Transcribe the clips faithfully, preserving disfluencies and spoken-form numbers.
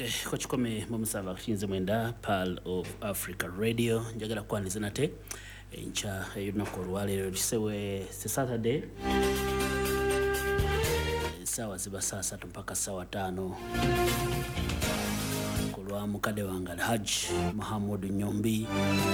Okay, kwa chikome mumusava kushinze mwenda Pearl of Africa Radio njagala kwaniza nate encha yunaku olwaleero kisewe se Saturday sawa ziba saa satu mpaka sawa tano kulwa mukade wange Alhaji Muhammad Nyombi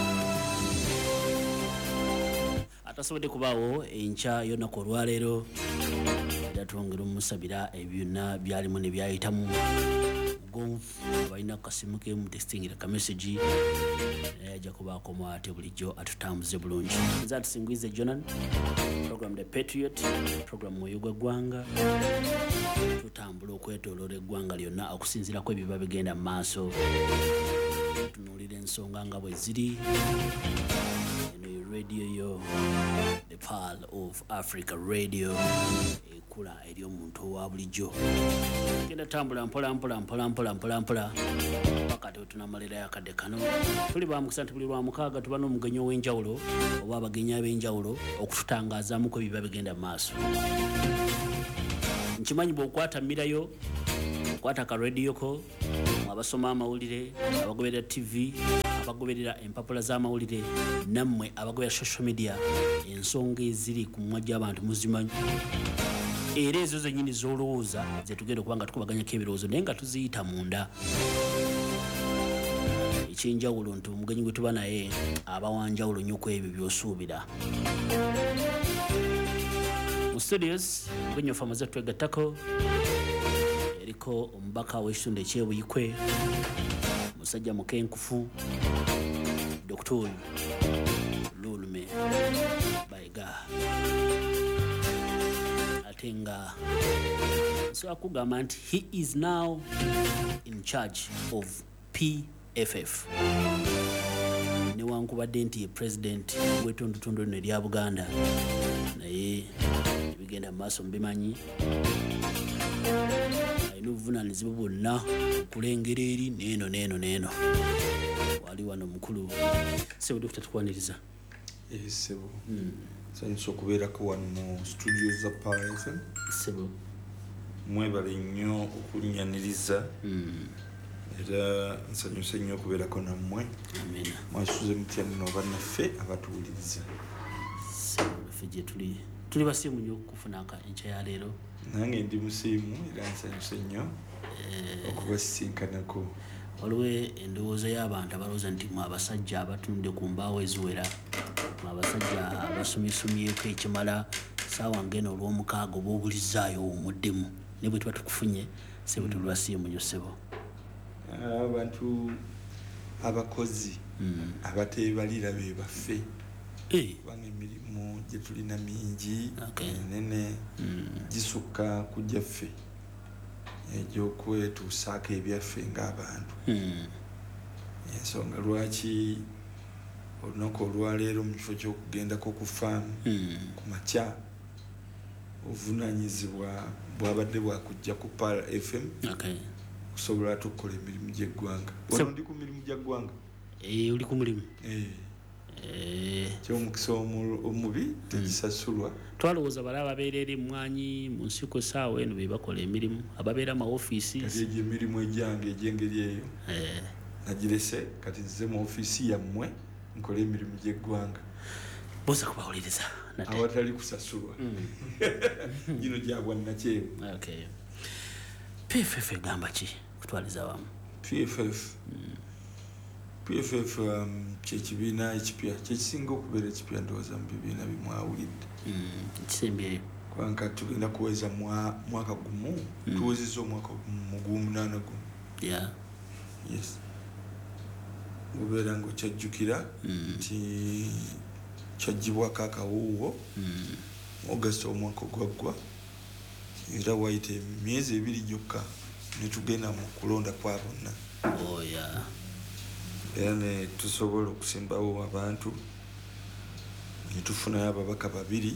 atasobodde kubaawo encha yunaku olwaleero yatwongera omusabira ebyonna byalimu ne byayitamu abalina kasimu ke mutestingira ka message ajja kubaako mwate bulijjo atutambuze bulungi nze atusinguize Jonan program The Patriot program Muyugwa Gwanga tutambula okwetooloola eggwanga lyonna okusinziirako ebiba bigenda mu maaso tunuulira ensonga nga bwe ziri eno radio yo The Pearl of Africa Radio ekula eri omuntu owa bulijjo genda tambula mpola mpola mpola mpola mpola mpola paka tunamalira yakadde kano tuli bamukisa tuli lwa mukaaga tuba n'omugenyi ow'enjawulo oba abagenyi ab'enjawulo okututangazaamu ko ebiba bigenda mu maaso nkimanyi bw'okwata mmirayo okwata ka radio ko abasoma amawulire abagoberera T V abagoberera empapula z'amawulire nammwe abagoberera social media ensonga eziri ku mmwa gy'abantu muzimanyi era ezo zennyini z'olowooza zetugenda okuba nga tukubaganyako ebirowoozo naye nga tuziyita munda ekyenjawulo nti omugenyi gwe tuba naye aba wanjawulo nnyo ku ebyo by'osuubira mu studios omugenyi waffe amaze twegattako eriko omubaka w'ekitundu ekyebuyikwe musajja mukenkufu Doctor Lulume Baiga atenga so akugamba nti he is now in charge of P F F newankubadde nti ye president w'etundutundu lino erya Buganda naye ebigenda mu maaso mubimanyi alina obuvunaanyizibwa bwonna okulengera eri neeno neeno neeno wali wano mukulu sebo dokita tukwaniriza sebo nsanyusa okubeerako wano mu studio za Pearl F M sebo mwebale nnyo okunnyaniriza era nsanyusa nnyo okubeerako nammwe amina mwasuze mutya nno bannaffe abatuwuliriza sebo naffe gye tuli tuli basiimu nnyo okufunaka enkya ya leero nange ndi musiimu era nsanyusa nnyo okubasisinkanako waliwo endowooza y'abantu abalowooza nti mwe abasajja abatunudde ku mbaawo eziwera mwe abasajja abasomyesomyeko ekimala saawa ngeno olw'omukaaga oba obulizaayo omuddemu ne bwe tuba tukufunye sebo tuli basiimu nnyo sebo abantu abakozi abateebalira be baffe kubanga emirimu gye tulina mingi enene gisukka kujja ffe egy'okwetuusaako ebyaffe ng'abantu ensonga lwaki olunaku olwaleero mu kifo ky'okugendako ku faamu ku makya obuvunaanyizibwa bwabadde bwakujja ku Pearl F M okusobola tukukola emirimu gy'eggwanga wano ndi ku mirimu gya ggwanga oli ku mulimu kyomukisa omubi tegisasulwa twalowooza bala ababeera eri emmwanyi mu nsiko saawa eno be bakola emirimu ababeera mu ofiisi kati egyo emirimu egyange egy'engeri eyo nagirese kati nze mu ofiisi yammwe nkola emirimu gy'eggwanga boza kubawuliriza awatali kusasulwa gino gyabwa nakyewo P F F egamba ki kutwaliza wamu P F F P F F kyekibiina ekipya kyekisinga okubeera ekipya ndowooza mu bibiina bimwawulidde kisembyeyo kubanga tugenda kuweza mwaka gumu tuwezezza omwaka mugumunana gumu yes obeera nga okyajjukira nti kyaggyibwako akawuuwo August omwaka ogwaggwa era wayita emyezi ebiri gyokka netugenda mu kulonda kwa bonna era ne tusobola okusimbawo abantu netufunayo ababaka babiri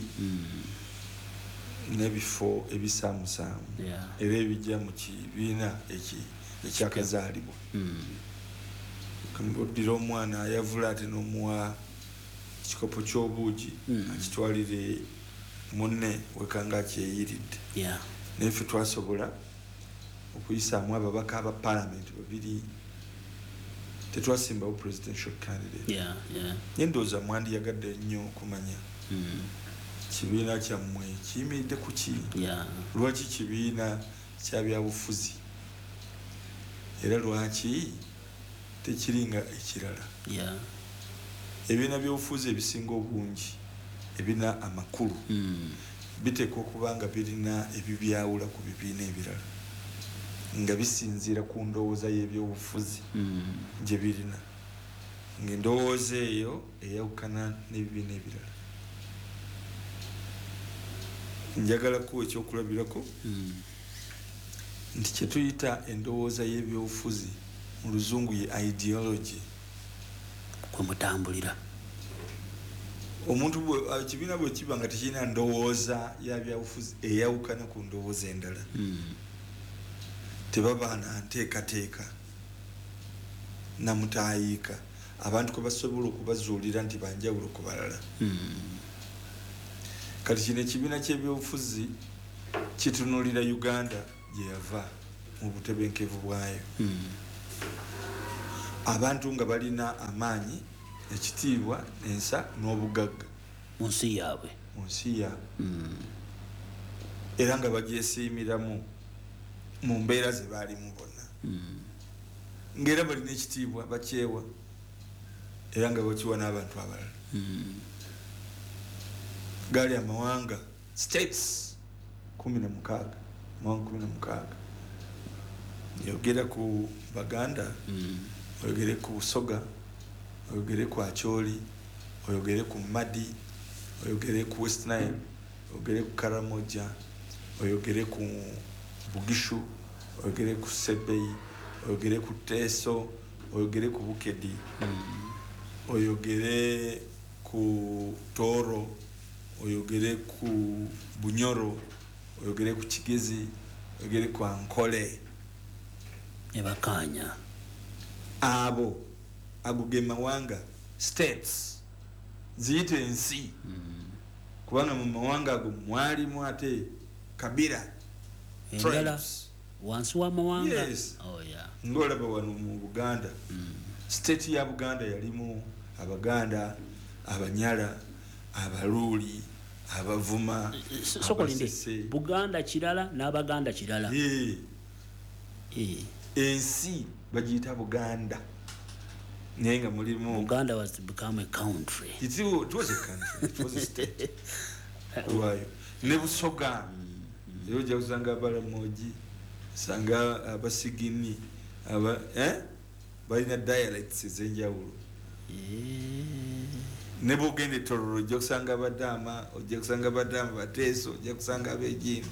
n'ebifo ebisaamusaamu era ebijja mu kibiina ekyakazaalibwa kamboddira omwana ayavula ate n'omuwa ekikopo ky'obuugi akitwalire munne wekanga akyeyiridde naye ffe twasobola okuyisaamu ababaka aba parliament babiri tetwasimbawo presidential candidate yeah yeah ndowooza mwandiyagadde nnyo okumanya mm. kibiina kyammwe kiyimiridde ku ki yeah lwaki kibiina kya byabufuzi era lwaki tekiringa ekirala yeah ebibiina by'obufuzi ebisinga obungi ebibiina amakulu mm. biteekwa okuba nga birina ebibyawula ku bibiina ebirala nga bisinziira ku ndowooza y'ebyobufuzi mm. gye birina ng'endowooza eyo eyawukana n'ebibiina ebirala njagalako ekyokulabirako mm. nti kyetuyita endowooza y'ebyobufuzi mu luzungu ye ideology kwemutambulira omuntu ekibiina bwe kiba nga tekirina ndowooza ya byabufuzi eyawukana ku ndowooza endala mm. tebaba na nteekateeka namutaayiika abantu kwe basobola okubazuulira nti banjawulo ku balala mm. kati kino ekibiina ky'ebyobufuzi kitunulira Uganda gye yava mu butebenkevu bwayo mm. abantu nga balina amaanyi ekitiibwa ensa n'obugagga mu nsi yaabwe mu nsi yaabwe mm. era nga bagyesiimiramu mu mbeera ze baalimu bonna mm. ng'era balina ekitiibwa bakyewa era nga bakiwa n'abantu abalala mm. gaali amawanga states kumi na mukaaga amawanga kumi na mukaaga yogera ku Baganda mm. oyogere ku Busoga oyogere ku Acholi oyogere ku Madi oyogere ku West Nile oyogere ku Karamoja oyogere ku Bugishu oyogere ku Sebei oyogere ku Teso oyogere ku Bukedi mm. oyogere ku Toro oyogere ku Bunyoro oyogere ku Kigezi oyogere ku Ankole ebakanya abo aguge mawanga states ziyite ensi mm. kubanga mu mawanga ago mwalimu ate kabira endala wansi w'amawanga yes. oh, yeah. ng'olaba wano mu Buganda mm. state ya Buganda yalimu Abaganda Abanyala Abaluuli Abavuma sokolinde Buganda kirala n'Abaganda kirala yeah. eh ensi bagiyita Buganda naye nga mulimu Buganda was to become a country it was a country it was a state wayo ne Busoga leo mm. kusanga Abaramogi sanga Abasigini aba eh balina dialects ezenjawulo yeah. ne bogende Tororo ojja kusanga Badama ojja kusanga Badama Bateso ojja kusanga Abejini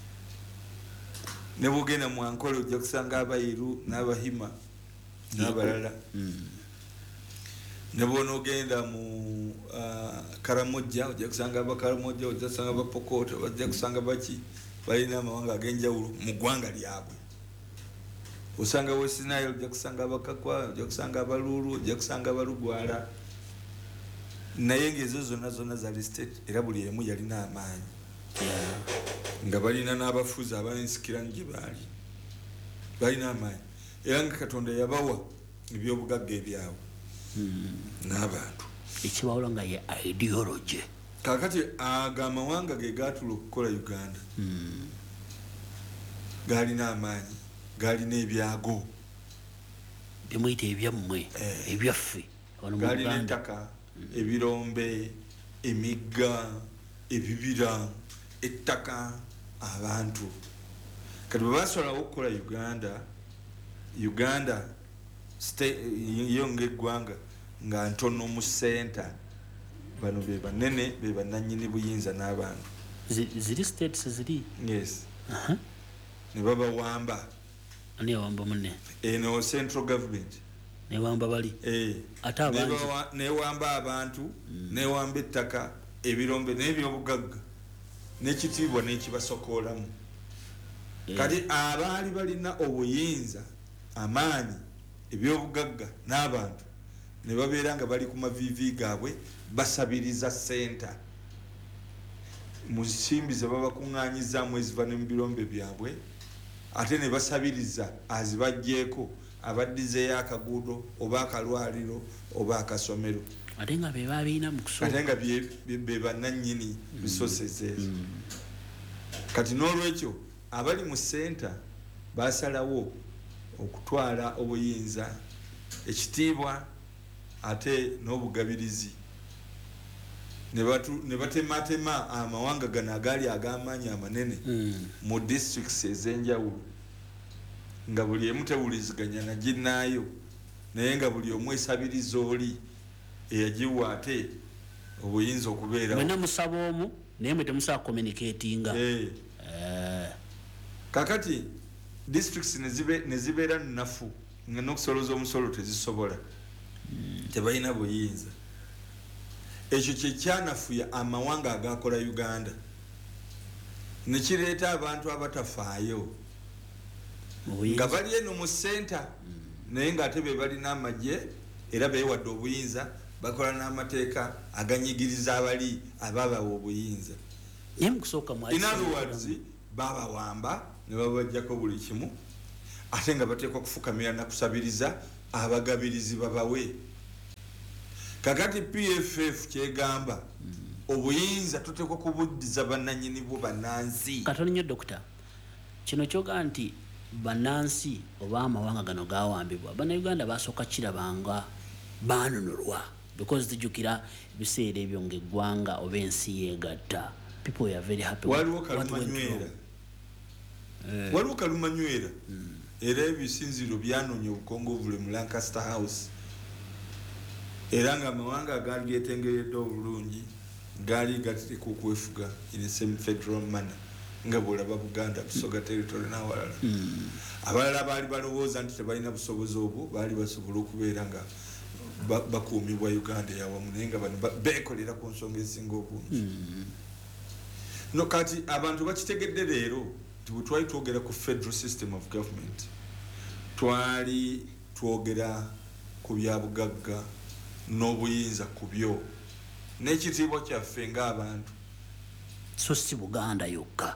ne bogenda mu Ankole ojja kusanga Abayiru n'Abahima n'abalala mm. ne bonogenda mu uh, Karamoja ojja kusanga Abakaramoja ojja kusanga Abapokota ojja kusanga baki balina amawanga ag'enjawulo mu ggwanga lyabwe osanga West Nile ojja kusanga Abakakwa ojja kusanga Abalulu ojja kusanga Abalugwala naye ng'ezo zonna zonna zali state era buli emu yalina amaanyi yeah. nga balina n'abafuzi abansikira gye baali balina amaanyi era nga Katonda yabawa ebyobugagga ebyabwe mm. n'abantu ekibawula nga ye ideology kakati aga amawanga ge gaatula okukola Uganda mm. galina amaanyi galina ebyago byemuyita ebyammwe eh. ebyaffe galina ettaka mm. ebirombe emigga ebibira ettaka abantu kati bwe basalawo okukola Uganda Uganda yo ng'eggwanga nga ntono mu center bano be banene be bananyini buyinza n'abantu ziri states ziri yes aha ne baba wamba ani wamba munne eno central government ne wamba bali eh ata abanji ne wamba abantu mm. ne wamba ettaka ebirombe n'ebyobugagga n'ekitiibwa n'ekibasokoolamu yeah. Kati abaali balina obuyinza amaanyi ebyobugagga n'abantu ne babeera nga bali ku mavivi gaabwe basabiriza senta mu nsimbi ze babakuŋŋaanyizaamu eziva ne mu birombe byabwe ate ne basabiriza azibajjeeko abaddizeeyo akaguudo oba akalwaliro oba akasomero ate nga be babiina mu kusooka ate nga be bannannyini resources ezo kati n'olwekyo abali mu senta basalawo okutwala obuyinza ekitiibwa ate n'obugabirizi ne batematema amawanga gano agaali ag'amaanyi amanene mu districts ez'enjawulo nga buli emu tewuliziganya na ginnaayo naye nga buli omu esabiriza oli eyagiwa ate obuyinza okubeerawo mwena musaba omu naye mwe temusaba communicatinga kakati districts ne zibeera nnafu nga n'okusoloza omusolo tezisobola tebalina buyinza ekyo kyekyanafuya amawanga agakola Uganda nekireeta abantu abatafaayo nga bali eno mu senta naye ngaate be balina amagye era beewadde obuyinza bakola n'amateeka aganyigiriza abali ababawa obuyinza in other words babawamba ne babajjako buli kimu ate nga bateekwa kufukamira na kusabiriza abagabirizi babawe kakati P F F kyegamba obuyinza tuteekwa kubuddiza bannannyini bwo bannansi katono nnyo dokita kino kyoga nti bannansi oba amawanga gano gawambibwa bannayuganda basooka kirabanga baanunulwa because tujjukira ebiseera ebyo ng'eggwanga oba ensi yeegatta people were very happy waliwo kalumanywera waliwo kalumanywera era ebisinziro byanonya obukongovule mu Lancaster House era nga amawanga agaali getengeredde obulungi gaali gateeka okwefuga in a same federal manner nga bwolaba Buganda Busoga territory n'awalala abalala baali balowooza nti tebalina busobozi obwo baali basobola okubeera nga bakuumibwa Uganda eyawamu naye nga bano beekolera ku nsonga ezisinga obungi no kati abantu bakitegedde leero bwe twali twogera ku federal system of government twali twogera ku bya bugagga n'obuyinza ku byo n'ekitiibwa kyaffe ng'abantu so si Buganda yokka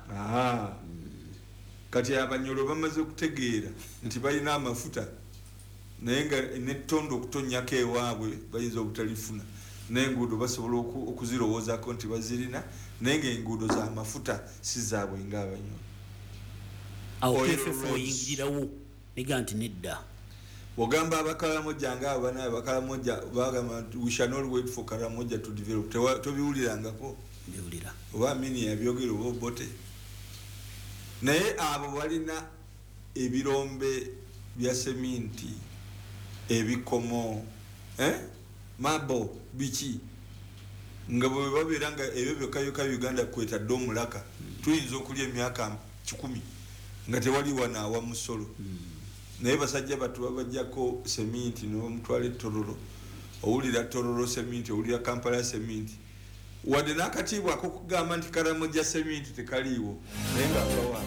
kati abanyolo bamaze okutegeera nti balina amafuta naye nga n'ettondo okutonnyako ewaabwe bayinza obutalifuna n'enguudo basobola okuzirowoozaako nti bazirina naye ng'enguudo za mafuta si zaabwe ng'abanyolo awo P F F oyingirawo niga nti nedda ogamba abakalamoja ngaabo bana abakalamoja bagamba we shall not wait for Karamoja to develop tobiwulirangako biwulira oba mini yabyogera oba bote naye abo balina ebirombe bya seminti ebikomo eh mabo bichi nga bwe babeera nga ebyo byokka Uganda kwetadde omulaka tuyinza okulya emyaka kikumi nga tewali wanaawa musolo naye basajja batu babajjako seminti n'omutwale tororo owulira tororo seminti owulira Kampala seminti wadde n'akatiibwa ak'okugamba nti Karamoja seminti tekaliiwo naye nga bawa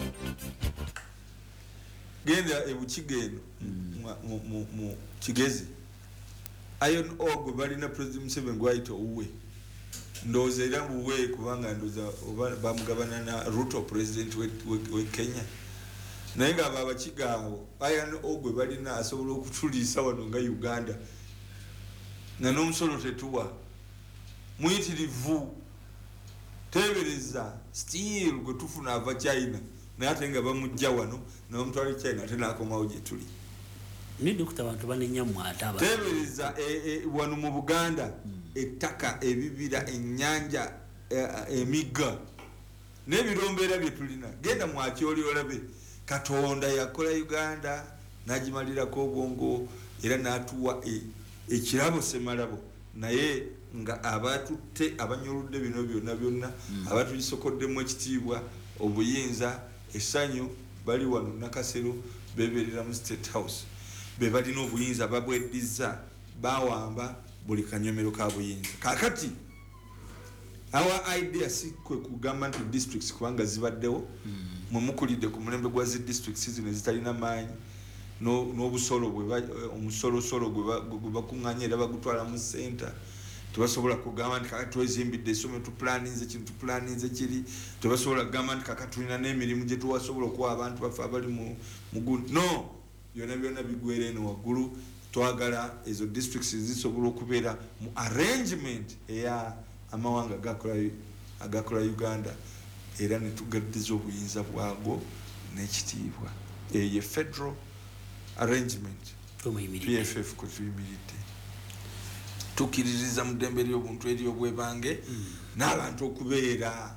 genda ebukiga eno mu Kigezi iron ore gwe balina President Museveni gwayita owuwe ndowooza era buwe kubanga ndowooza bamugabana na Ruto president we Kenya naye nga abo abakiga awo iron ore gwe balina asobola okutuliisa wano nga Uganda nga n'omusolo tetuwa muyitirivu tebereza still gwe tufuna ava China naye ate nga bamujja wano n'omutwale China ate n'akomawo gye tuli ni dokita abantu banenya mwata tebereza wano mu Buganda ettaka ebibira ennyanja emigga n'ebirombeera bye tulina genda mwakyoli olabe Katonda yakola Uganda nagimalirako obwongo era n'atuwa ekirabo semalabo naye nga abatutte abanyoludde bino byonna byonna abatulisokoddemu ekitiibwa obuyinza essanyu bali wano Nakasero beberera mu State House be balina obuyinza babweddiza bawamba buli kanyomero ka buyinza kakati our idea si kwe kugamba nti districts kubanga zibaddewo mwe mukulidde ku mulembe gwa zi districts zino zitalina maanyi n'obusolo bwe omusolosolo gwe bakuŋŋanya era bagutwala mu center tubasobola kugamba nti kaka twezimbidde essomero tuplaninze kintu tuplaninze kiri tubasobola kugamba nti kaka tulina n'emirimu gye tuwasobola okuwa abantu baffe abali mu gundi no byonna byonna bigwera eno waggulu twagala ezo districts zisobola okubeera mu arrangement eya amawanga agakola Uganda era ne tugaddiza obuyinza bwago n'ekitiibwa eyo federal arrangement P F F ko tuyimiridde tukiririza mu ddembe ly'obuntu ery'obwebange n'abantu okubeera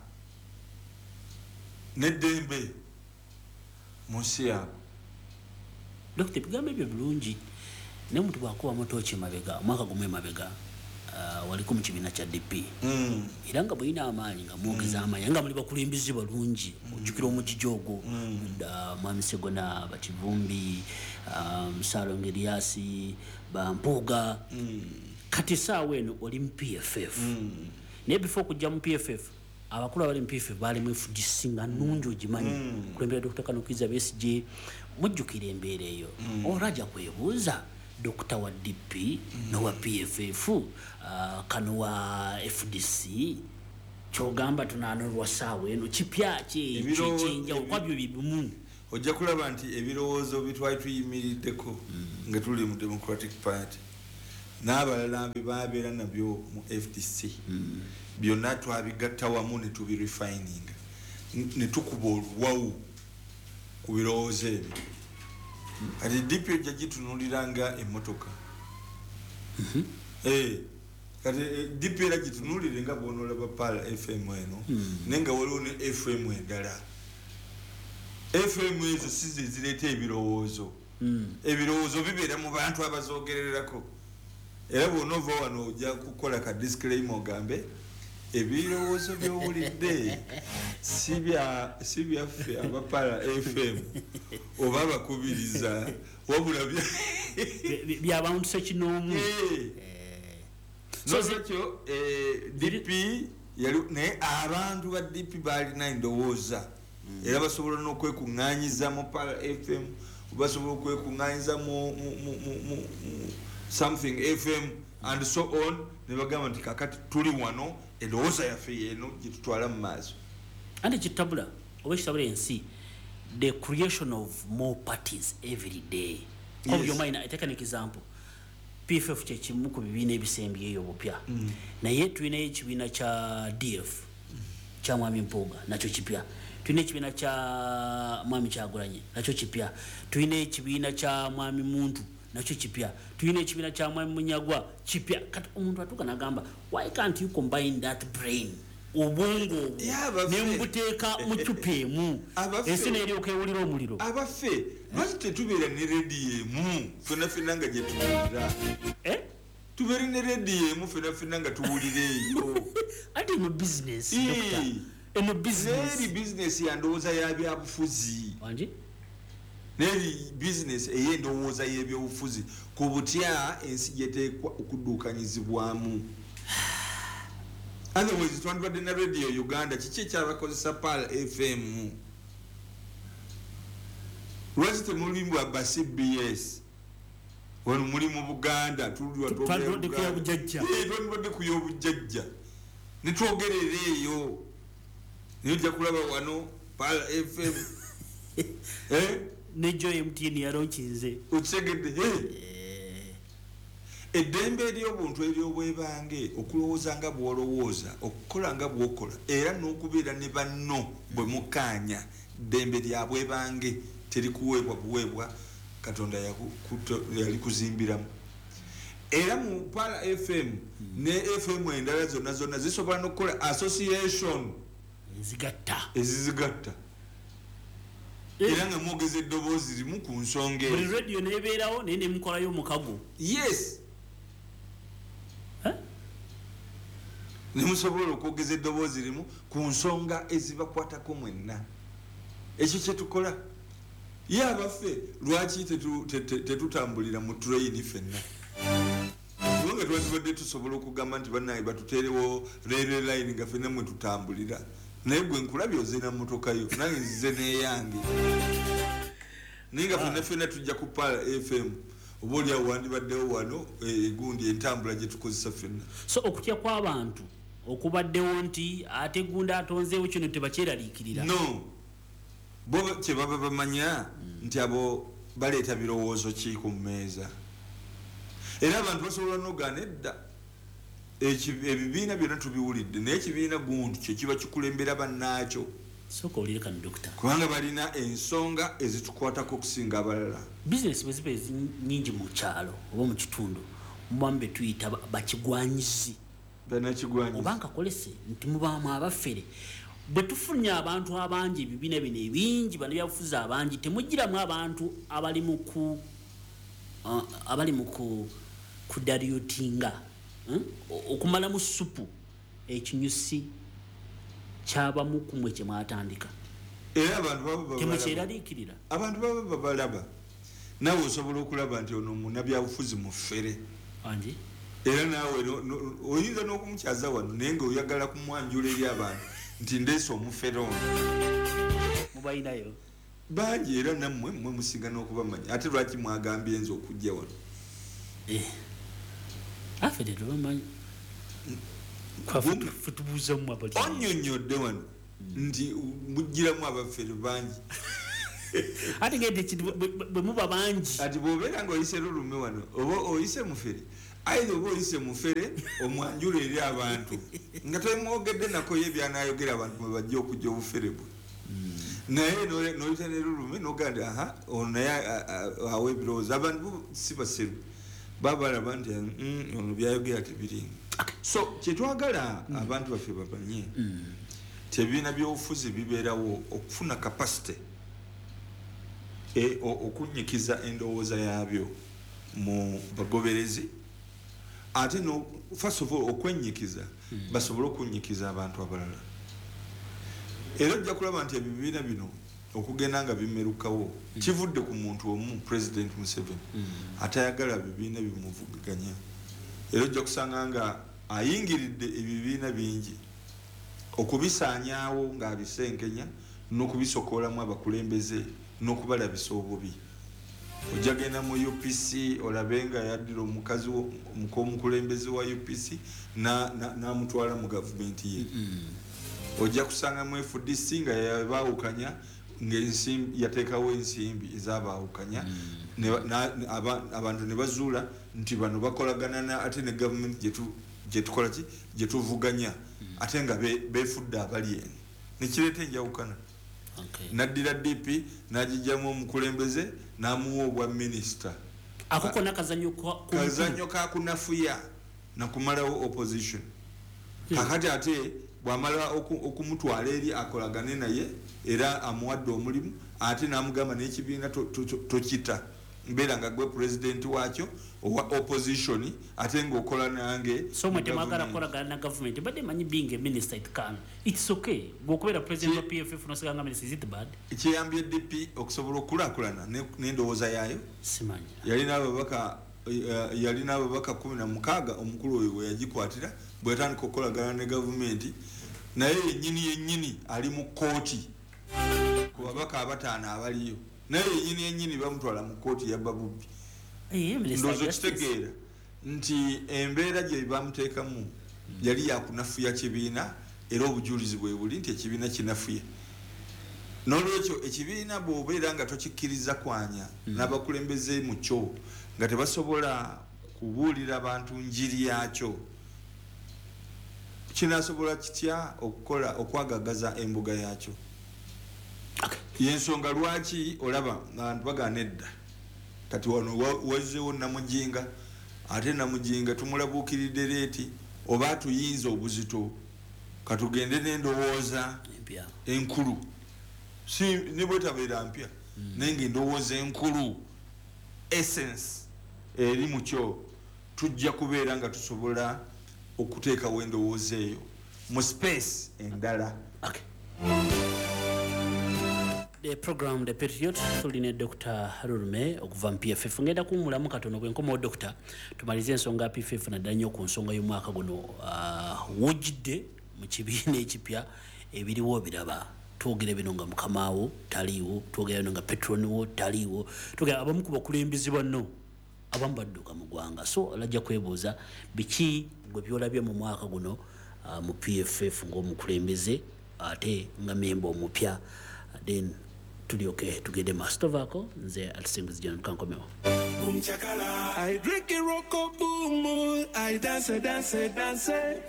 n'eddembe mu nsi yaabwe. Dokita bigambo ebyo bulungi naye omuntu bw'akuba motooki emabega omwaka gumu emabega waliko mu kibiina kya D P era nga bw'olina amaanyi nga mwogeza amaanyi nga muli bakulembeze balungi ojjukira omugigi ogwo mwami Segona Bakivumbi Musalongo Erias Bampuuga kati saawa eno oli mu P F F naye before okujja mu P F F abakulu abali mu P F F baali mu F D C nga nnungi ogimanyi kulembera Dokita Kanukiza Besigye mujjukira embeera eyo olajja kwebuuza Dokita wa D P nowa P F F kano wa F D C kyogamba tunaanolwa saawa eno kipya kyekyenja okwabyo bibumu ojja kulaba nti ebirowoozo bitwali tuyimiriddeko nga tuli mu Democratic Party n'abalala bebabeera nabyo mu F D C byonna twabigatta wamu ne tubirefining ne tukuba oluwawu ku birowoozo ebyo ati D P ojja gitunuliranga emmotoka kati D P era gitunulire nga bw'onoolaba Pala F M eno naye nga waliwo ne F M endala. F M ezo si ze zireeta ebirowoozo ebirowoozo bibeera mu bantu abazoogererako era bw'onoova wano ojja kukola ka disclaimer ogambe ebirowoozo by'owulidde si byaffe abapala F M oba abakubiriza wabula by'abantu sekinoomu nolwekyo D P naye abantu ba D P baalina endowooza era basobola n'okwekuŋŋaanyiza mu Pala F M basobola okwekuŋŋaanyiza mu something F M and so on ne bagamba nti kakati tuli wano endowooza yaffe yeeno gitutwala mu maaso andi kitabula oba kitabula ensi the creation of more parties every day. Yes. Of your mind, I take an example. P F F chechimu ku bibiina ebisembyeyo bupya mm. naye tulina ekibiina kya D F mm. kya Mwami Mpuuga nakyo kipya, tulina ekibiina kya Mwami Kyagulanyi nakyo kipya, tulina ekibiina kya Mwami Muntu nakyo kipya, tulina ekibiina kya Mwami Munyagwa kipya. Kati omuntu atuuka n'agamba why can't you combine that brain obongo nembuteeka mu cupa emu ensi n'eryoka ewulira omuliro abaffe lwaki tetubeera ne rediyo emu fena fena nga gye tuwulira tubeere ne rediyo emu fena fena nga tuwulira eyo ati eno bizinesi eno bizinesi bizinesi ya ndowooza ya byabufuzi wangi neri bizinesi ey'endowooza y'ebyobufuzi ku butya ensi gyeteekwa okudduukanyizibwamu. Otherwise, twandibadde na radio Uganda kiki ekyabakozesa Pal F M lwaki temulimu aba C B S wano muli mu Buganda twandibadde ku y'obujjajja ne twogerera eyo niyo ojja kulaba wano Pal F M eh nejo M T N yaronkinze okitegedde eddembe ery'obuntu ery'obwebange okulowooza nga bw'olowooza okukola nga bw'okola era n'okubeera ne banno bwe mukaanya ddembe lya bwebange terikuweebwa buweebwa Katonda yali kuzimbiramu. Era mu Pala F M ne F M endala zonna zonna zisobola n'okukola association zigatta ezizigatta era nga mwogeza eddoboozi limu ku nsonga buli radio neebeerawo naye ne mukolayo omukago. Yes. Nemusobola okwogeza eddoboozi limu ku nsonga ezibakwatako mwenna. Ekyo kye tukola ye abaffe lwaki tetutambulira mu train ffenna kubanga twandibadde tusobola okugamba nti bannaye batuteerewo railway line nga ffenna mwe tutambulira naye gwe nkulabye ozina mmotoka yo nange nzize neeyange naye nga ffenna ffenna tujja ku Pala F M oboli awandi baddewo wano egundi entambula gye tukozesa ffenna. So okutya kw'abantu okubaddewo nti ate gunda atonzeewo kino tebakyeraliikirira. No, bo kye baba bamanya nti abo baleeta birowoozo ki ku mmeeza, era abantu basobola n'ogaana edda ebibiina byonna tubiwulidde naye ekibiina gundi kye kiba kikulembera bannaakyo. Soka olire kano dokita. Kubanga balina ensonga ezitukwatako okusinga abalala. Bizinesi bwe ziba nnyingi mu kyalo oba mu kitundu mubambe tuyita bakigwanyizi. Banakigwanyizi. Oba nkakolese nti mubaamu abafere. Bwe tufunye abantu abangi ebibiina bino ebingi bano byabufuzi abangi temugiramu abantu abali mu ku uh, abali mu ku kudaryotinga hmm? okumala mu supu ekinyusi kyabamu kumwe kye mwatandika. Era abantu baba baba temukyeraliikirira. Abantu baba babalaba nawe osobola okulaba nti ono munnabyabufuzi mu ffere angi era naawe oyinza n'okumukyaza wano naye ng'oyagala kumwanjula eri abantu nti ndeese omufere ono. Mubayinayo bangi era nammwe mmwe musinga n'okubamanya ate lwaki mwagambye nze okujja wano? eh afede tubamanyi futubuuzamu abali onnyonnyodde wano nti mugiramu abafere bangi ate ngende bwe muba bangi ati bw'obeera ng'oyise lulume wano oba oyise mufere ayiza oba oyise mufere omwanjula eri abantu nga temwogedde nako ye byanayogera abantu mwe bajja okujja obufere bwe naye noyita ne lulume nogamba aha ono naye awa ebirowoozo. Abantu si baseru baba balaba nti ono byayogera tebiringa. So kyetwagala abantu baffe babanye tebiina by'obufuzi bibeerawo okufuna capacity okunyikiza endowooza yaabyo mu bagoberezi ate no first of all okwenyikiza basobole okunyikiza abantu abalala. Era ojja kulaba nti ebibiina bino okugenda nga bimerukawo kivudde ku muntu omu President Museveni atayagala bibiina bimuvugaganya. Era ojja kusanga nga ayingiridde ebibiina bingi okubisaanyaawo ng'abisenkenya n'okubisokoolamu abakulembeze n'okubalabisa obubi. Ojja genda mu U P C olabe nga yaddira omukazi omukulembeze wa U P C n'amutwala mu gavumenti ye. Ojja kusanga mu F D C nga yabaawukanya ng'ensimbi yateekawo ensimbi ezabaawukanya abantu ne bazuula nti bano bakolagana ate ne gavumenti gye tukola ki gye tuvuganya ate nga beefudde abali eno nekireeta enjawukana. Naddira D P n'agijjamu omukulembeze n'amuwa obwa minisita. Ako konna kazannyo kazannyo kakunafuya nakumalawo opposition. Kakati ate bw'amala okumutwala eri akolagane naye era amuwadde omulimu ate n'amugamba n'ekibiina tokita mbeera nga gwe president wakyo owa opposition ate ng'okola nange. So mwe temwagala kukolagana na government badde manyi being a minister it can it's okay bw'okubeera president wa P F F n'osiganga minister is it bad? Ekiyambye D P okusobola okulaakulana n'endowooza yaayo simanyi yalina ababaka yalina ababaka kumi na mukaaga omukulu oyo we yagikwatira bw'etandika okukolagana ne gavumenti naye yennyini yennyini ali mu kooti ku babaka abataano abaliyo naye yennyini yennyini bamutwala mu kooti ya babubbi. Ndowooza kitegeera nti embeera gye bamuteekamu yali yakunafuya kibiina era obujulizi bwe buli nti ekibiina kinafuye. N'olwekyo ekibiina bw'obeera nga tokikkiriza kwanya n'abakulembeze mu kyo nga tebasobola kubuulira abantu njiri yakyo kinasobola kitya okukola okwagagaza embuga yakyo. Yensonga lwaki olaba abantu bagaana edda kati wano wazzeewo Namujinga ate Namujinga tumulabuukiridde leeti oba tuyinza obuzito katugende n'endowooza enkulu si ne bwetabeera mpya naye ng'endowooza enkulu essence eri mu kyo tujja kubeera nga tusobola okuteekawo endowooza eyo mu space endala. The program the Patriot tuline Doctor Lulume okuva mu P F F ngenda kumulamu katono gwe nkomo doctor tumalize ensonga P F F na danyo ku nsonga y'omwaka guno uh, wujidde mu kibiina ekipya ebiriwo biraba twogere bino nga mukamaawo taliiwo twogere bino nga petroniwo taliiwo twogere abamu ku bakulembeze banno abamu badduka mu ggwanga. So lajja kwebuuza biki gwe byolabye mu mwaka guno uh, mu P F F ng'omukulembeze ate nga memba omupya, then tulyoke tugende mastovaako nze atusingiza John Kankomewo. I drink a rocko boom, I dance, dance, dance.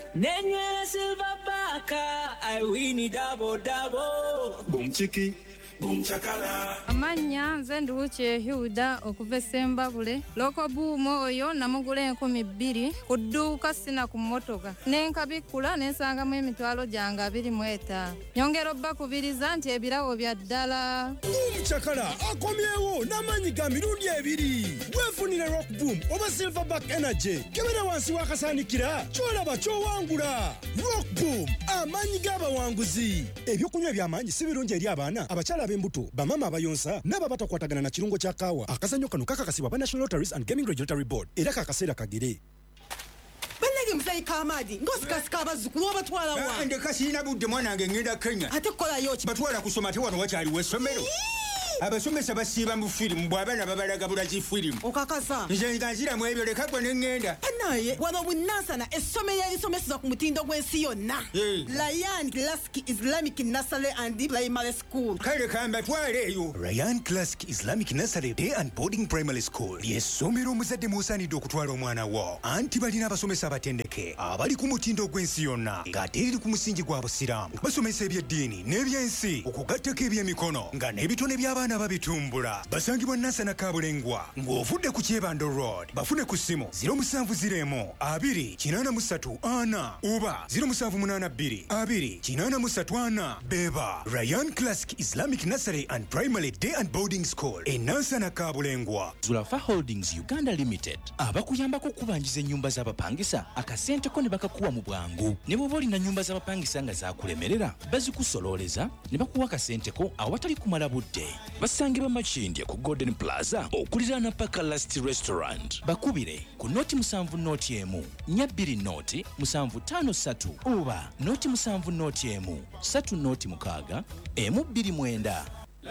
Nenye silver baka, I win it double, double. Boom chiki, boom chakala. Amanya nze Nduuche Hilda okuva Sembabule. Loko buumo oyo namugula enkumi bbiri ku dduuka sina ku mmotoka. Nenkabikula nensangamu emitwalo gyange abiri mu etaano. Nyongera obbakubiriza nti ebirawo bya ddala. Boom chakala akomyewo n'amanyi ga mirundi ebiri. Weefunire rock boom oba silverback energy. Kebera wansi wakasaanikira kyolaba kyowangula. Rock boom amanyi g'abawanguzi. Ebyokunywa by'amaanyi si birungi eri abaana abakyala ab'embuto bamama abayonsa n'aba batakwatagana na kirungo kya kaawa. Akazannyo kano kakakasibwa ba National Lotteries and Gaming Regulatory Board era kakaseera kagere. Bannage musayi Kamadi ngosikasika abazzukulu obatwala wa. Ndeka sirina budde mwanange ngenda Kenya. Ate kukolayo ki? Batwala kusoma te wano wakyaliwo essomero. Abasomesa basiiba mu firimu bw'abaana babalaga bulaki firimu. Okakasa. Nze nga nziramu ebyo leka gwe ne ŋŋenda. Naye wano Bunansana essomero erisomeseza ku mutindo gw'ensi yonna. Ryan Classic Islamic Nursery and Primary School. Kale kambatwale eyo. Ryan Classic Islamic Nursery Day and Boarding Primary School ly'essomero omuzadde mw'osaanidde okutwala omwana wo. Anti balina abasomesa abatendeke abali ku mutindo gw'ensi yonna ng'ate eri ku musingi gwa busiraamu. Basomesa eby'eddiini n'ebyensi okugattako eby'emikono nga n'ebitone by'abaana babitumbula. Basangibwa Nansana Kabulengwa ng'ovudde ku Kyebando Road. Bafune ku ssimu zero seven zero abiri kinaana mu ssatu ana oba zero seven munana bbiri abiri kinaana mu ssatu ana. Beba Ryan Classic Islamic Nursery and Primary Day and Boarding School e Nansana Kabulengwa. Zulafa Holdings Uganda Limited abakuyambako okubanjiza ennyumba z'abapangisa akasenteko ne bakakuwa mu bwangu. Ne bw'oba olina nnyumba z'abapangisa nga zaakulemerera bazikusololeza ne bakuwa akasenteko awatali kumala budde. Basangibwa Makindye ku Golden Plaza okuliraana Paka Last Restaurant. Bakubire ku noti musanvu noti emu nyabbiri noti musanvu ttaano ssatu oba noti musanvu noti emu ssatu noti mukaaga emu bbiri mwenda.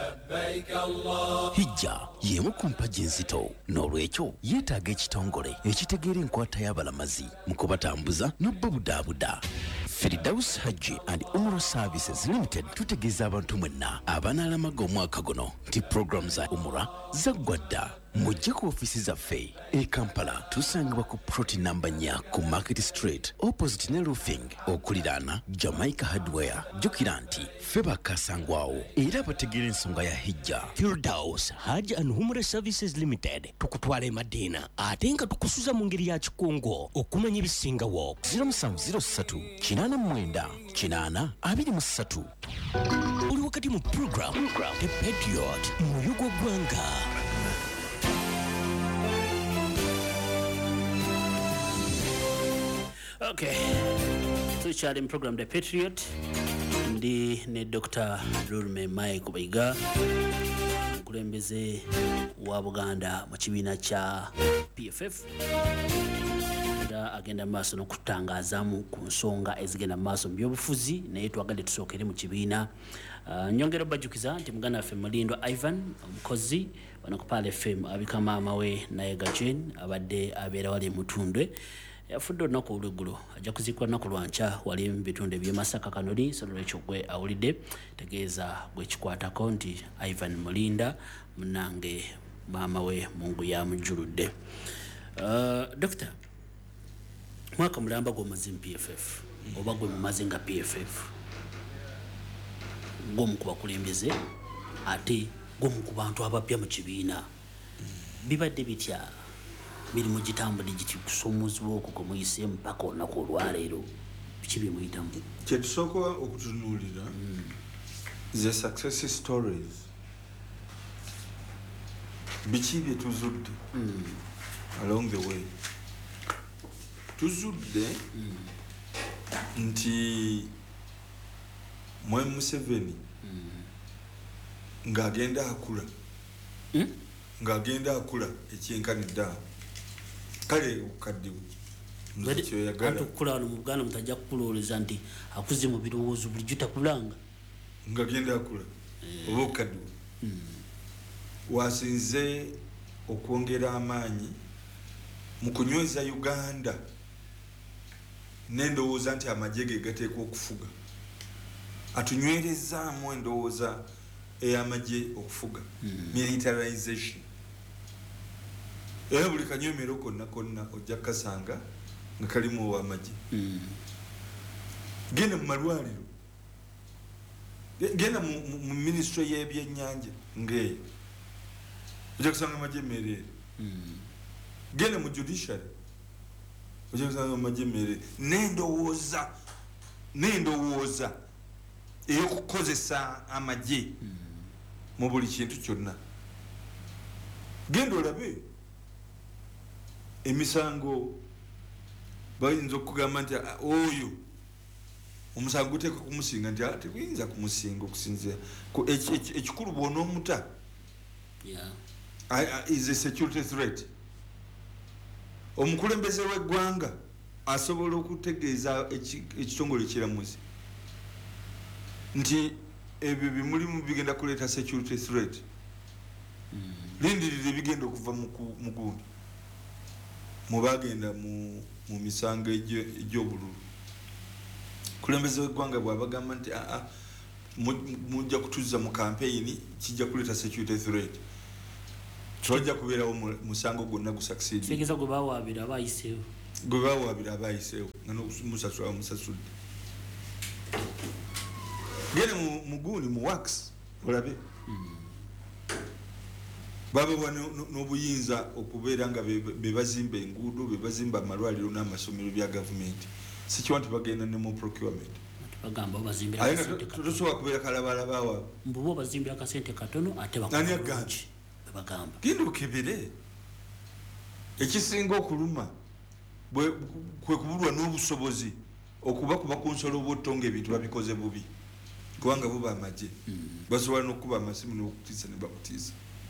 Hijja y'emu ku mpagi enzito n'olwekyo yeetaaga ekitongole ekitegeera enkwata y'abalamazi mu kubatambuza n'obbabudaabuda. Firdaus Hajji and Umrah Services Limited tutegeeza abantu mwenna abanaalamaga omwaka guno nti program za Umrah zaggwa dda. Mujje ku ofisi zaffe e Kampala tusangibwa ku ploti namba nnya ku Market Street opposite ne roofing okuliraana Jamaica Hardware. Jjukira nti ffe bakasangwawo era bategeera ensonga ya hijja. Firdaus Hajji and Umrah Services Limited tukutwala e Madina ate nga tukusuza mu ngeri ya kikungo okumanya ebisingawo. zero seven zero three kinaana mwenda kinaana abiri mu ssatu. Oli wakati mu program The Patriot mu yugo gwanga. Okay, tukyali mu program The Patriot ndi ne Doctor Lulme Mike Bayiga omukulembeze wa Buganda mu kibiina kya P F F era agenda maaso n'okutangaazamu ku nsonga ezigenda maaso mu byobufuzi naye twagadde tusookere mu kibiina. Uh, nyongera bajjukiza nti muganda waffe Mulindwa Ivan omukozi wano ku Pala F M abika maama we naye Gachen abadde abeera wali mutundwe yafudde olunaku olweggulo ajja kuziikwa lunaku lwankya wali mu bitundu eby'e Masaka Kanoli. So lwekyo gwe awulidde tegeeza gwe kikwatako nti Ivan Mulinda munange maama we mungu yamujjuludde. Uh, Doctor, mwaka mulamba gw'omaze mu P F F oba gwe mumaze nga P F F gwomu ku bakulembeze ate gwomu ku bantu abapya mu kibiina bibadde bitya mirimu gitambudde giti kusomozibwa okwo kwe muyise mpaka olunaku olwaleero biki bye muyitamu? kye tusooka okutunuulira ze success stories biki bye tuzudde along the way. Tuzudde nti Mwai Museveni ng'agenda akula ng'agenda akula ekyenkanidde kale okaddiwe nzekyo yagala okukula wano mu Buganda mutajja kukulooleza nti akuze mu birowoozo bulijjo takulanga ng'agenda akula oba okaddiwe wasinze okwongera amaanyi mu kunyweza Uganda n'endowooza nti amagye ge gateekwa okufuga atunywerezaamu endowooza ey'amagye okufuga militarization era buli kanywemero konna konna ojja kasanga nga kalimu ow'amagye genda mu malwaliro genda mu ministry y'ebyennyanja ng'eyo ojja kusanga amagye emmereere genda mu judiciary ojja kusanga amagye emmereere n'endowooza n'endowooza ey'okukozesa amagye mu buli kintu kyonna genda olabe emisango bayinza okugamba nti oyo omusango guteekwa kumusinga nti tekuyinza kumusinga okusinzira ekikulu bw'onoomuta is a security threat omukulembeze w'eggwanga asobola okutegeeza ekitongole ekiramuzi nti ebyo bimulimu bigenda kuleeta security threat lindirire bigenda okuva mu gundi mubagenda mu misango egy'obululu kulembeze w'eggwanga bw'abagamba nti mujja kutuuza mu campaign kijja kuleeta security threat tojja kubeerawo musango gwonna gusucceedtegeza gwe bawaabira abayiseewo gwe bawaabira abayiseewo nga nomusasula musasudde gende mu guuni mu wax olabe babawa n'obuyinza okubeera nga bebazimba enguudo bebazimba amalwaliro n'amasomero bya gavumenti sikiwa nti bagenda ne mu procurement aye nga tosobola kubeera kalabalaba waabwe mbuba obazimbira akasente katono ate bagamba genda okebere ekisinga okuluma kwe kubulwa n'obusobozi okuba kuba ku nsolo obwottonga ebintu babikoze bubi kubanga buba amagye basobola n'okuba amasimu n'okutiisa ne bakutiisa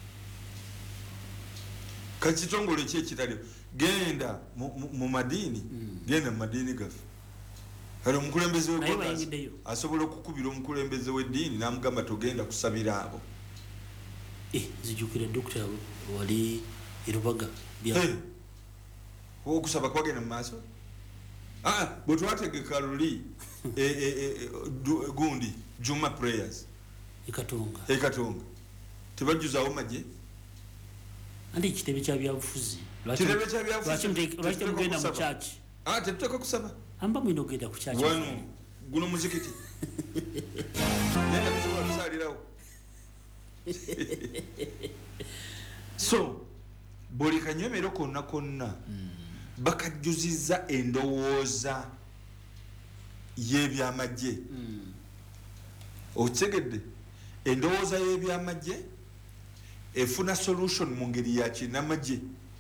kakitongole ki ekitaliwo genda mu madiini genda mu madiini gaffe kale omukulembeze w'eggwanga asobola okukubira omukulembeze w'eddiini n'amugamba togenda kusabira abo nzijukira dokita wali erubaga okusaba kwagenda mu maaso bwe twategeka luli gundi juma prayers ekatonga ekatonga tebajjuzaawo magye andi ekitebe kya byabufuzi lwaki temugenda mu kyaki tetuteeka kusaba amba mwina ogenda ku kyaki wano guno muzikiti naye tusobola tusalirawo so buli kanywemero konna konna bakajjuziza endowooza y'ebyamagye okitegedde endowooza y'ebyamagye efuna solution mu ngeri ya kinamagye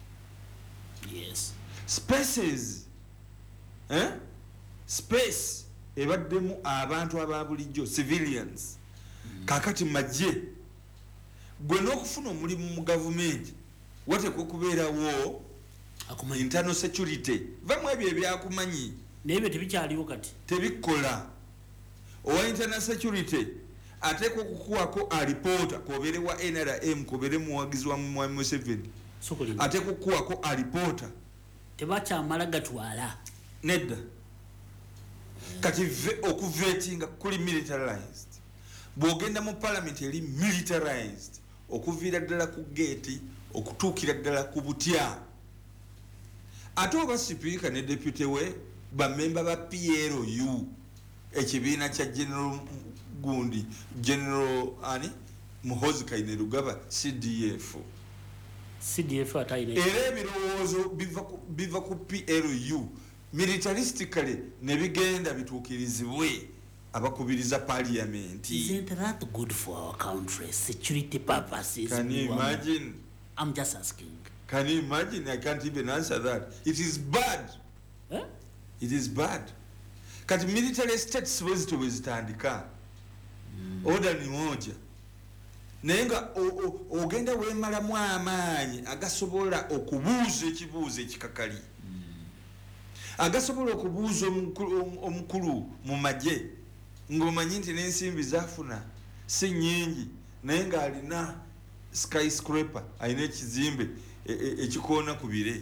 spaces eh? space ebaddemu abantu aba bulijjo civilians kakati magye gwe n'okufuna omulimu mu gavumenti watekwa okubeerawo internal security vamu ebyo ebyakumanyi nebyo tebikyaliwo kati tebikola owa internal security ateekwa okukuwako alipoota kobeere wa N R M kobeere muwagizi wa Mwami Museveni ateekwa okukuwako alipoota tebakyamala gatwala nedda kati okuvetinga kuli militarized bw'ogenda mu parliament eri militarized okuviira ddala ku geeti okutuukira ddala ku butya ate oba sipiika ne deputy we bamemba ba P L U ekibiina kya general gundi general ani Muhoozi Kainerugaba C D F C D F atayine era ebirowoozo biva ku P L U militaristically ne bigenda bituukirizibwe abakubiriza parliament. Isn't that good for our country? Security purposes. Can you imagine? I'm just asking. Can you imagine? I can't even answer that. It is bad. Eh? It is bad. Kati military states wezito wezitandika. Mm. Order ni moja. Nenga ogenda wemala mu amaanyi agasobola okubuuza ekibuuzo ekikakali. Mm. Agasobola okubuuza omukulu mu magye. Ngomanyi nti n'ensimbi zafuna si nnyingi naye ng'alina skyscraper alina ekizimbe ekikoona ku bire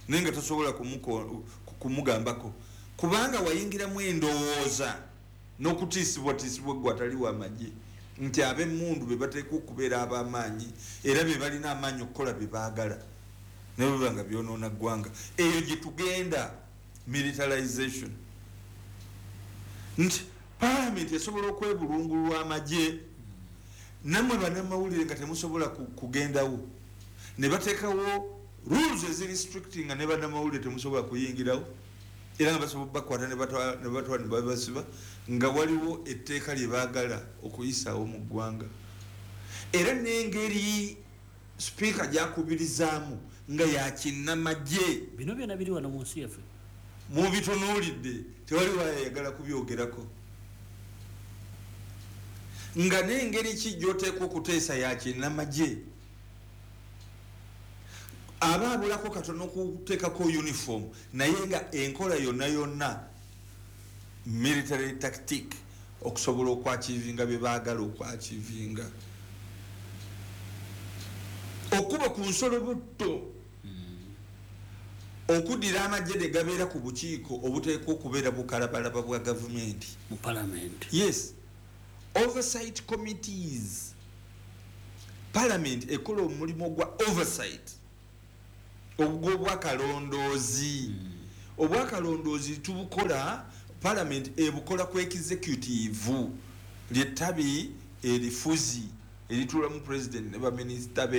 nenga tosobola kumugambako kubanga wayingiramu endowooza n'okutiisibwa tiisibwa gwe atali w'amagye nti ab'emmundu be bateekwa okubeera ab'amaanyi era be balina amaanyi okukola bye baagala naye bwe banga byonoona ggwanga eyo gye tugenda militarization nti paalamenti esobola okwebulungulwa amagye nammwe bannamawulire nga temusobola kugendawo ne bateekawo rules ezirestricting nga ne bannamawulire temusobola kuyingirawo era nga basobola bakwata ne batwala ne babasiba nga waliwo etteeka lye baagala okuyisaawo mu ggwanga era n'engeri sipiika gyakubirizaamu nga yakinnamagye bino byonna biri wano mu nsi yaffe mu bitunuulidde tewaliwo ayagala kubyogerako nga n'engeri ki gy'oteekwa okuteesa yakinnamagye aba abulako katono okuteekako uniform naye nga enkola yonna yonna military tactic okusobola okwakivinga bye baagala okwakivinga okuba ku nsolo butto okuddira amagye ne gabeera ku bukiiko obuteekwa okubeera bukalabalaba bwa gavumenti mu parliament. Yes, oversight committees. Parliament ekola omulimu gwa oversight obw'akalondoozi obw'akalondoozi tubukola parliament ebukola ku executive lyettabi erifuzi erituula mu president ne baminisita be